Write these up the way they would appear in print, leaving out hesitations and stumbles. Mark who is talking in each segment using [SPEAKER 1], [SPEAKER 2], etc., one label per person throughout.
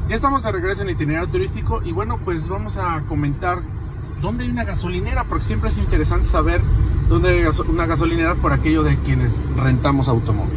[SPEAKER 1] Ya estamos de regreso en Itinerario Turístico y bueno, pues vamos a comentar dónde hay una gasolinera, porque siempre es interesante saber dónde hay una gasolinera por aquello de quienes rentamos automóvil.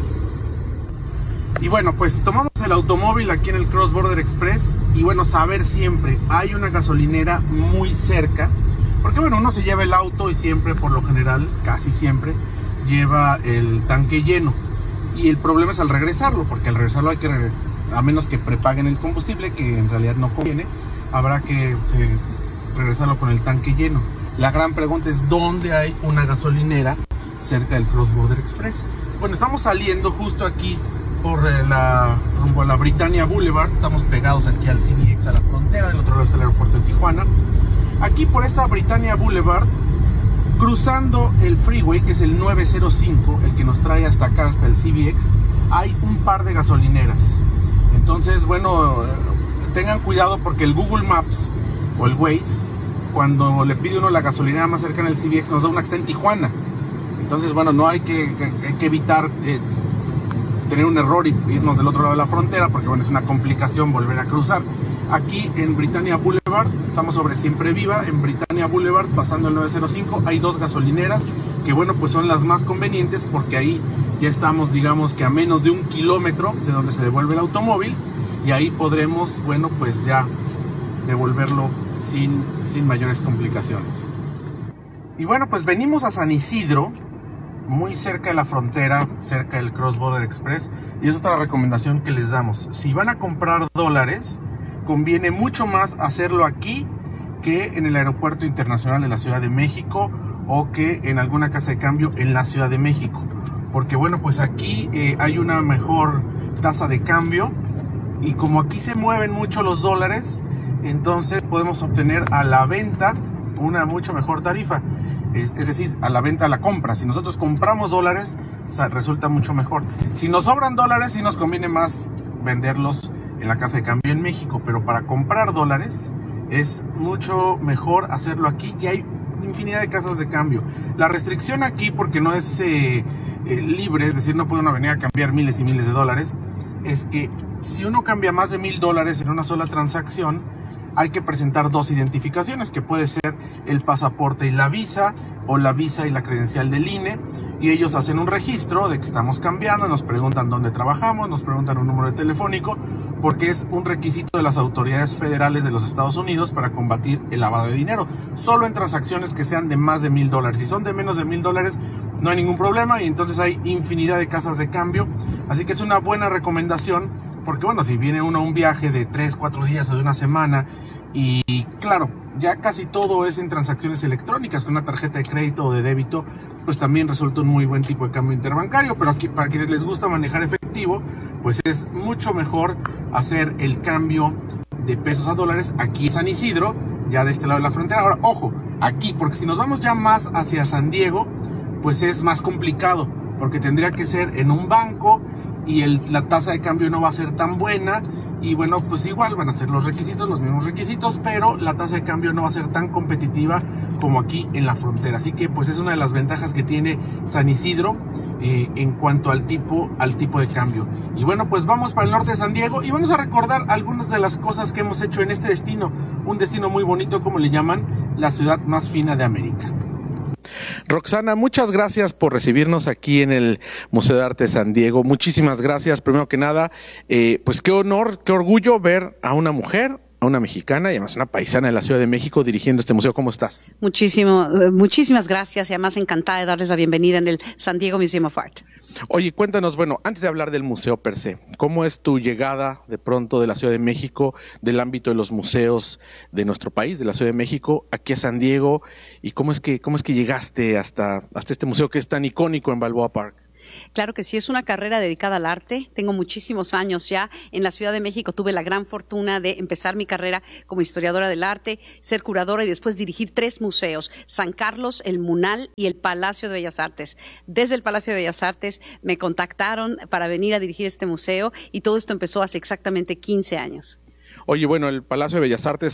[SPEAKER 1] Y bueno, pues tomamos el automóvil aquí en el Cross Border Express y bueno, saber siempre, hay una gasolinera muy cerca, porque bueno, uno se lleva el auto y siempre, por lo general, casi siempre, lleva el tanque lleno. Y el problema es al regresarlo, porque al regresarlo hay que a menos que prepaguen el combustible, que en realidad no conviene, habrá que regresarlo con el tanque lleno. La gran pregunta es ¿dónde hay una gasolinera cerca del Cross Border Express? Bueno, estamos saliendo justo aquí por rumbo a la Britannia Boulevard. Estamos pegados aquí al CDX, a la frontera. Del otro lado está el aeropuerto de Tijuana. Aquí por esta Britannia Boulevard, cruzando el freeway, que es el 905, el que nos trae hasta acá, hasta el CBX, hay un par de gasolineras. Entonces, bueno, tengan cuidado porque el Google Maps o el Waze, cuando le pide uno la gasolinera más cercana al CBX, nos da una que está en Tijuana. Entonces, bueno, no hay que evitar tener un error y irnos del otro lado de la frontera, porque bueno, es una complicación volver a cruzar. Aquí en Britannia Boulevard, estamos sobre Siempre Viva, en Britannia Boulevard, pasando el 905, hay dos gasolineras que bueno, pues son las más convenientes porque ahí ya estamos, digamos que a menos de 1 kilómetro de donde se devuelve el automóvil y ahí podremos, bueno, pues ya devolverlo sin mayores complicaciones. Y bueno, pues venimos a San Isidro, muy cerca de la frontera, cerca del Cross Border Express, y es otra recomendación que les damos. Si van a comprar dólares, conviene mucho más hacerlo aquí que en el Aeropuerto Internacional de la Ciudad de México o que en alguna casa de cambio en la Ciudad de México, porque bueno, pues aquí hay una mejor tasa de cambio y como aquí se mueven mucho los dólares, entonces podemos obtener a la venta una mucho mejor tarifa. Es decir, a la venta, a la compra. Si nosotros compramos dólares, resulta mucho mejor. Si nos sobran dólares, sí nos conviene más venderlos en la casa de cambio en México, pero para comprar dólares es mucho mejor hacerlo aquí y hay infinidad de casas de cambio. La restricción aquí, porque no es libre, es decir, no puede uno venir a cambiar miles y miles de dólares, es que si uno cambia más de $1,000 en una sola transacción, hay que presentar dos identificaciones, que puede ser el pasaporte y la visa, o la visa y la credencial del INE, y ellos hacen un registro de que estamos cambiando, nos preguntan dónde trabajamos, nos preguntan un número de telefónico, porque es un requisito de las autoridades federales de los Estados Unidos para combatir el lavado de dinero, solo en transacciones que sean de más de $1,000. Si son de menos de $1,000, no hay ningún problema, y entonces hay infinidad de casas de cambio, así que es una buena recomendación. Porque bueno, si viene uno a un viaje de 3, 4 días o de una semana y claro, ya casi todo es en transacciones electrónicas con una tarjeta de crédito o de débito, pues también resulta un muy buen tipo de cambio interbancario, pero aquí para quienes les gusta manejar efectivo, pues es mucho mejor hacer el cambio de pesos a dólares aquí en San Isidro, ya de este lado de la frontera. Ahora, ojo, aquí, porque si nos vamos ya más hacia San Diego, pues es más complicado, porque tendría que ser en un banco y la tasa de cambio no va a ser tan buena y bueno, pues igual van a ser los mismos requisitos, pero la tasa de cambio no va a ser tan competitiva como aquí en la frontera. Así que pues es una de las ventajas que tiene San Isidro en cuanto al tipo de cambio. Y bueno, pues vamos para el norte de San Diego y vamos a recordar algunas de las cosas que hemos hecho en este destino, un destino muy bonito, como le llaman, la ciudad más fina de América.
[SPEAKER 2] Roxana, muchas gracias por recibirnos aquí en el Museo de Arte de San Diego. Muchísimas gracias. Primero que nada, pues qué honor, qué orgullo ver a una mujer, a una mexicana y además una paisana de la Ciudad de México dirigiendo este museo. ¿Cómo estás?
[SPEAKER 3] Muchísimas gracias y además encantada de darles la bienvenida en el San Diego Museum of Art.
[SPEAKER 2] Oye, cuéntanos, bueno, antes de hablar del museo per se, ¿cómo es tu llegada de pronto de la Ciudad de México, del ámbito de los museos de nuestro país, de la Ciudad de México, aquí a San Diego? ¿Y cómo es que llegaste hasta este museo que es tan icónico en Balboa Park?
[SPEAKER 3] Claro que sí, es una carrera dedicada al arte. Tengo muchísimos años ya en la Ciudad de México. Tuve la gran fortuna de empezar mi carrera como historiadora del arte, ser curadora y después dirigir 3 museos: San Carlos, el MUNAL y el Palacio de Bellas Artes. Desde el Palacio de Bellas Artes me contactaron para venir a dirigir este museo y todo esto empezó hace exactamente 15 años.
[SPEAKER 2] Oye, bueno, el Palacio de Bellas Artes es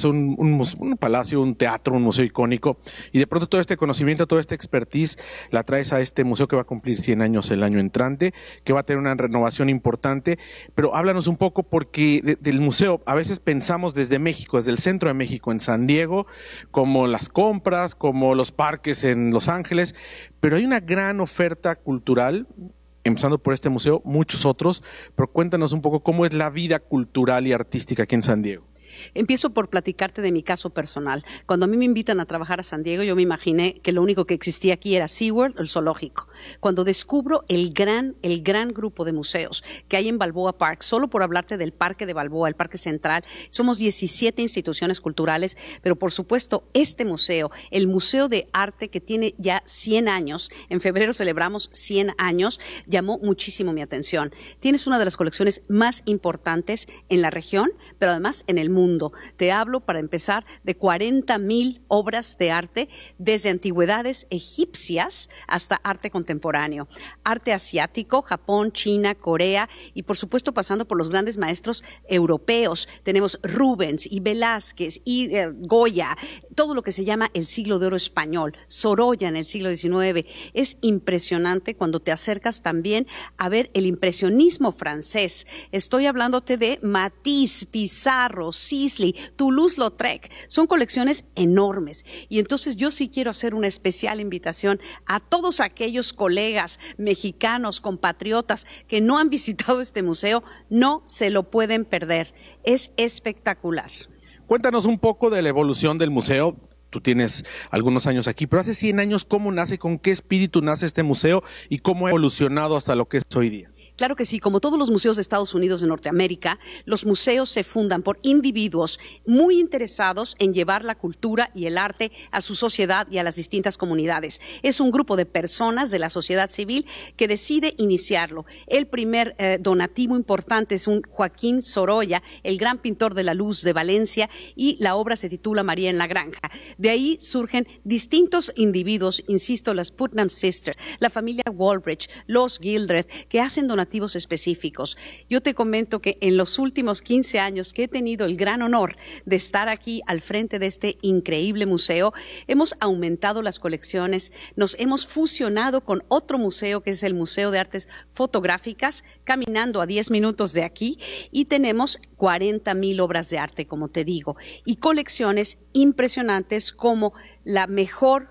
[SPEAKER 2] un palacio, un teatro, un museo icónico, y de pronto todo este conocimiento, toda esta expertise la traes a este museo que va a cumplir 100 años el año entrante, que va a tener una renovación importante, pero háblanos un poco porque del museo a veces pensamos desde México, desde el centro de México, en San Diego, como las compras, como los parques en Los Ángeles, pero hay una gran oferta cultural, empezando por este museo, muchos otros, pero cuéntanos un poco cómo es la vida cultural y artística aquí en San Diego.
[SPEAKER 3] Empiezo por platicarte de mi caso personal. Cuando a mí me invitan a trabajar a San Diego, yo me imaginé que lo único que existía aquí era SeaWorld, el zoológico. Cuando descubro el gran grupo de museos que hay en Balboa Park, solo por hablarte del Parque de Balboa, el Parque Central, somos 17 instituciones culturales, pero por supuesto este museo, el Museo de Arte que tiene ya 100 años, en febrero celebramos 100 años, llamó muchísimo mi atención. Tienes una de las colecciones más importantes en la región, pero además en el mundo. Te hablo, para empezar, de 40,000 obras de arte, desde antigüedades egipcias hasta arte contemporáneo. Arte asiático, Japón, China, Corea y, por supuesto, pasando por los grandes maestros europeos. Tenemos Rubens y Velázquez y Goya, todo lo que se llama el siglo de oro español, Sorolla en el siglo XIX. Es impresionante cuando te acercas también a ver el impresionismo francés. Estoy hablándote de Matisse, Pizarro, Sisley, Toulouse-Lautrec. Son colecciones enormes. Y entonces yo sí quiero hacer una especial invitación a todos aquellos colegas mexicanos, compatriotas que no han visitado este museo, no se lo pueden perder. Es espectacular.
[SPEAKER 2] Cuéntanos un poco de la evolución del museo. Tú tienes algunos años aquí, pero hace 100 años, ¿cómo nace, con qué espíritu nace este museo y cómo ha evolucionado hasta lo que es hoy día?
[SPEAKER 3] Claro que sí, como todos los museos de Estados Unidos de Norteamérica, los museos se fundan por individuos muy interesados en llevar la cultura y el arte a su sociedad y a las distintas comunidades. Es un grupo de personas de la sociedad civil que decide iniciarlo. El primer donativo importante es un Joaquín Sorolla, el gran pintor de la luz de Valencia, y la obra se titula María en la Granja. De ahí surgen distintos individuos, insisto, las Putnam Sisters, la familia Walbridge, los Gildred, que hacen donativos específicos. Yo te comento que en los últimos 15 años que he tenido el gran honor de estar aquí al frente de este increíble museo, hemos aumentado las colecciones, nos hemos fusionado con otro museo que es el Museo de Artes Fotográficas, caminando a 10 minutos de aquí, y tenemos 40,000 obras de arte, como te digo, y colecciones impresionantes como la mejor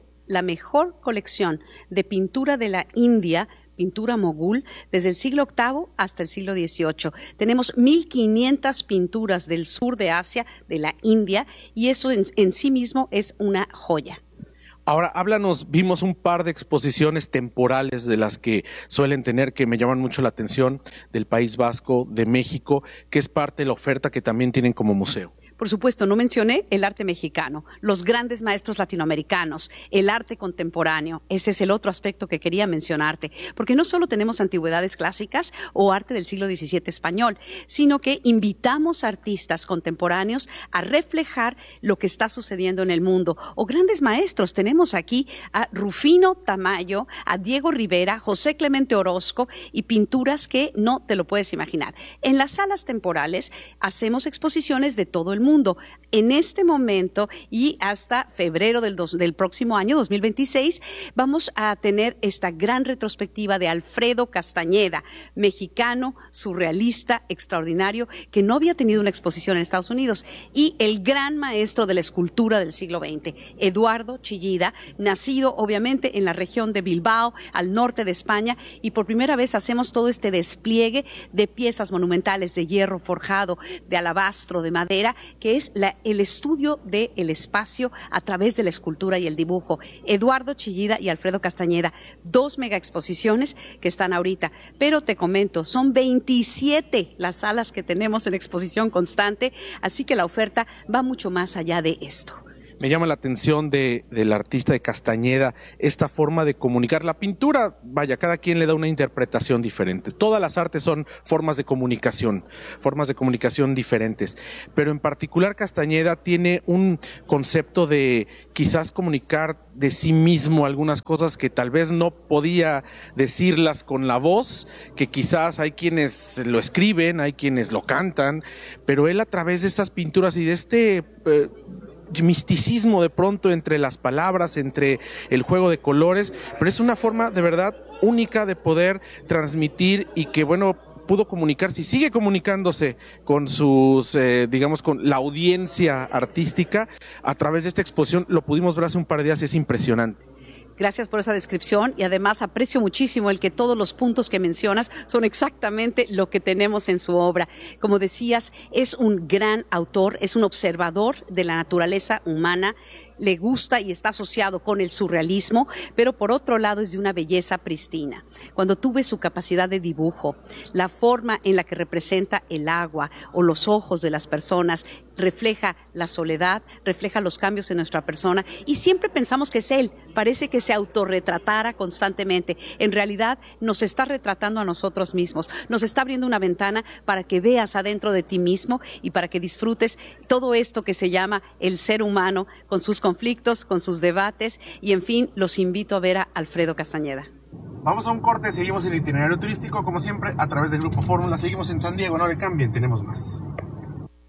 [SPEAKER 3] colección de pintura de la India, pintura mogul, desde el siglo VIII hasta el siglo XVIII. Tenemos 1,500 pinturas del sur de Asia, de la India, y eso en sí mismo es una joya.
[SPEAKER 2] Ahora, háblanos, vimos un par de exposiciones temporales de las que suelen tener, que me llaman mucho la atención, del País Vasco, de México, que es parte de la oferta que también tienen como museo.
[SPEAKER 3] Por supuesto, no mencioné el arte mexicano, los grandes maestros latinoamericanos, el arte contemporáneo. Ese es el otro aspecto que quería mencionarte, porque no solo tenemos antigüedades clásicas o arte del siglo XVII español, sino que invitamos a artistas contemporáneos a reflejar lo que está sucediendo en el mundo. O grandes maestros, tenemos aquí a Rufino Tamayo, a Diego Rivera, José Clemente Orozco, y pinturas que no te lo puedes imaginar. En las salas temporales hacemos exposiciones de todo el mundo. En este momento y hasta febrero del próximo año, 2026, vamos a tener esta gran retrospectiva de Alfredo Castañeda, mexicano, surrealista, extraordinario, que no había tenido una exposición en Estados Unidos, y el gran maestro de la escultura del siglo XX, Eduardo Chillida, nacido obviamente en la región de Bilbao, al norte de España, y por primera vez hacemos todo este despliegue de piezas monumentales de hierro forjado, de alabastro, de madera, que es el estudio del espacio a través de la escultura y el dibujo. Eduardo Chillida y Alfredo Castañeda, 2 mega exposiciones que están ahorita. Pero te comento, son 27 las salas que tenemos en exposición constante, así que la oferta va mucho más allá de esto.
[SPEAKER 2] Me llama la atención del artista de Castañeda esta forma de comunicar. La pintura, vaya, cada quien le da una interpretación diferente. Todas las artes son formas de comunicación diferentes. Pero en particular Castañeda tiene un concepto de quizás comunicar de sí mismo algunas cosas que tal vez no podía decirlas con la voz, que quizás hay quienes lo escriben, hay quienes lo cantan, pero él a través de estas pinturas y de este misticismo de pronto entre las palabras, entre el juego de colores, pero es una forma de verdad única de poder transmitir y que bueno, pudo comunicarse y sigue comunicándose con sus, digamos, con la audiencia artística a través de esta exposición. Lo pudimos ver hace un par de días y es impresionante.
[SPEAKER 3] Gracias por esa descripción y además aprecio muchísimo el que todos los puntos que mencionas son exactamente lo que tenemos en su obra. Como decías, es un gran autor, es un observador de la naturaleza humana, le gusta y está asociado con el surrealismo, pero por otro lado es de una belleza pristina. Cuando tú ves su capacidad de dibujo, la forma en la que representa el agua o los ojos de las personas, refleja la soledad, refleja los cambios en nuestra persona y siempre pensamos que es él, parece que se autorretratara constantemente. En realidad nos está retratando a nosotros mismos, nos está abriendo una ventana para que veas adentro de ti mismo y para que disfrutes todo esto que se llama el ser humano con sus conflictos, con sus debates y en fin, los invito a ver a Alfredo Castañeda.
[SPEAKER 1] Vamos a un corte, seguimos en el itinerario turístico como siempre a través del Grupo Fórmula, seguimos en San Diego, no le cambien, tenemos más.